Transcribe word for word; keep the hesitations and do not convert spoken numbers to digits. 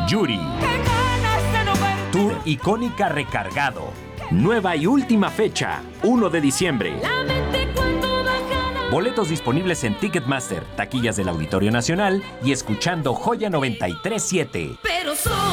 Yuri. Tour icónica recargado. Nueva y última fecha, primero de diciembre. Boletos disponibles en Ticketmaster, taquillas del Auditorio Nacional y escuchando Joya noventa y tres punto siete.